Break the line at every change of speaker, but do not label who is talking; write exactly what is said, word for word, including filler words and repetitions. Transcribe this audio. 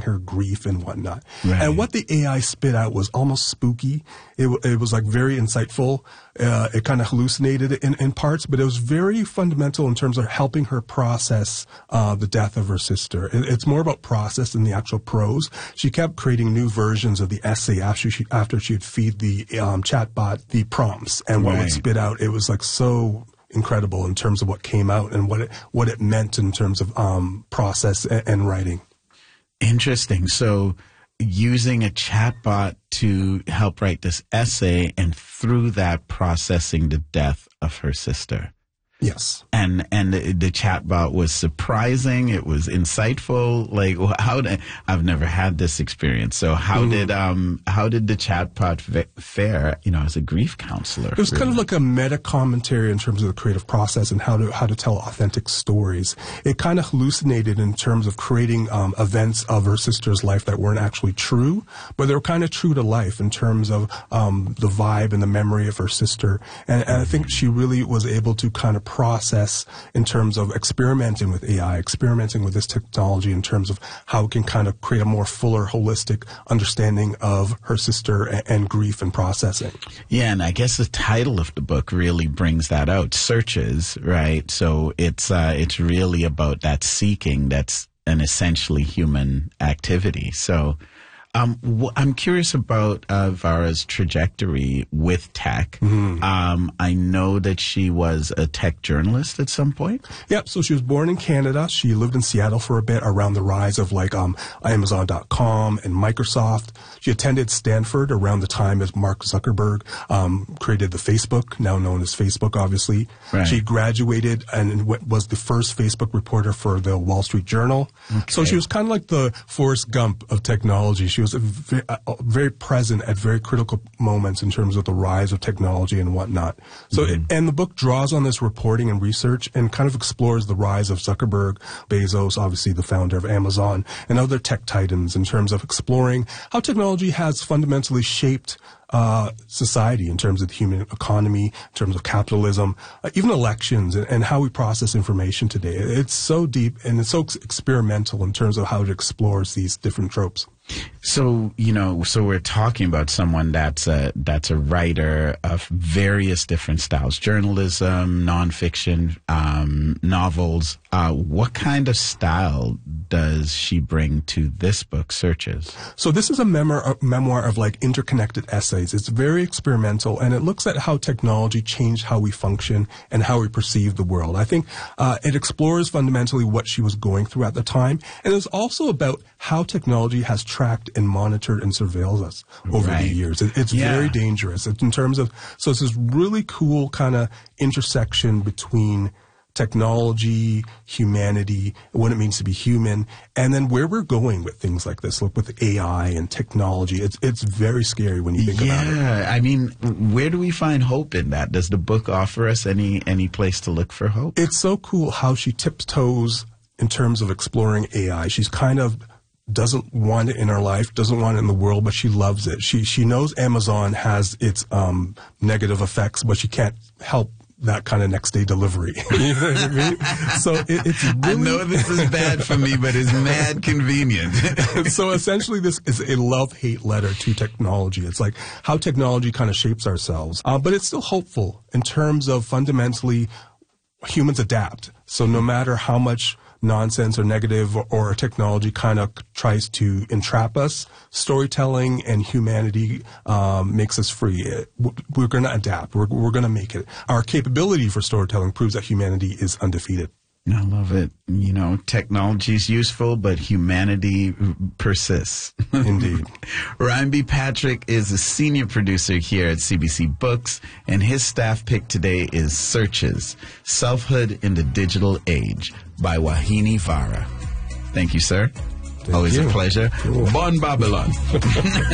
her grief and whatnot.
Right.
And what the A I spit out was almost spooky. It, it was like very insightful. Uh, it kind of hallucinated in, in parts, but it was very fundamental in terms of helping her process uh, the death of her sister. It, it's more about process than the actual prose. She kept creating new versions of the essay after she after she'd feed the um, chatbot the prompts, and what
Right.
would spit out. It was like so incredible in terms of what came out and what it what it meant in terms of um, process and, and writing.
Interesting. So using a chatbot to help write this essay, and through that processing the death of her sister.
Yes.
And and the, the chatbot was surprising. It was insightful. Like, how did, I've never had this experience. So how mm-hmm. did um how did the chatbot fare? You know, as a grief counselor,
it was really? kind of like a meta commentary in terms of the creative process and how to how to tell authentic stories. It kind of hallucinated in terms of creating um, events of her sister's life that weren't actually true, but they were kind of true to life in terms of um, the vibe and the memory of her sister. And, and I think she really was able to kind of process in terms of experimenting with A I, experimenting with this technology in terms of how it can kind of create a more fuller, holistic understanding of her sister and, and grief and processing.
Yeah, and I guess the title of the book really brings that out, Searches, right? So it's uh, it's really about that seeking that's an essentially human activity. So Um, wh- I'm curious about uh, Vara's trajectory with tech. Mm-hmm. Um, I know that she was a tech journalist at some point.
Yep. So she was born in Canada. She lived in Seattle for a bit around the rise of like um, Amazon dot com and Microsoft. She attended Stanford around the time as Mark Zuckerberg um, created the Facebook, now known as Facebook, obviously.
Right.
She graduated and w- was the first Facebook reporter for the Wall Street Journal. Okay. So she was kind of like the Forrest Gump of technology. She was very, uh, very present at very critical moments in terms of the rise of technology and whatnot. So, mm-hmm. it, and the book draws on this reporting and research and kind of explores the rise of Zuckerberg, Bezos, obviously the founder of Amazon, and other tech titans in terms of exploring how technology has fundamentally shaped Uh, society in terms of the human economy, in terms of capitalism, uh, even elections, and, and how we process information today. It's so deep and it's so ex- experimental in terms of how it explores these different tropes.
So, you know, so we're talking about someone that's a, that's a writer of various different styles, journalism, nonfiction, um, novels. Uh, what kind of style does she bring to this book, Searches?
So this is a memoir, a memoir of like interconnected essays. It's very experimental, and it looks at how technology changed how we function and how we perceive the world. I think uh, it explores fundamentally what she was going through at the time, and it's also about how technology has tracked and monitored and surveils us over
right.
the years. It, it's
yeah.
very dangerous. It's in terms of, so it's this really cool kind of intersection between technology, humanity, what it means to be human, and then where we're going with things like this. Look, with A I and technology, it's it's very scary when you think
yeah,
about it.
Yeah, I mean, where do we find hope in that? Does the book offer us any any place to look for hope?
It's so cool how she tiptoes in terms of exploring A I. She's kind of doesn't want it in her life, doesn't want it in the world, but she loves it. She she knows Amazon has its um, negative effects, but she can't help that kind of next day delivery. You know what I mean? So it, it's really...
I know this is bad for me, but it's mad convenient.
So essentially this is a love-hate letter to technology. It's like how technology kind of shapes ourselves. Uh, but it's still hopeful in terms of fundamentally humans adapt. So no matter how much nonsense or negative or, or technology kind of tries to entrap us, storytelling and humanity um, makes us free. It, we're going to adapt. We're, we're going to make it. Our capability for storytelling proves that humanity is undefeated.
I love it. You know, technology is useful, but humanity persists.
Indeed.
Ryan B. Patrick is a senior producer here at C B C Books, and his staff pick today is Searches, Selfhood in the Digital Age by Wahini Vara. Thank you, sir.
Thank
Always
you.
a pleasure.
Cool.
Bon Babylon.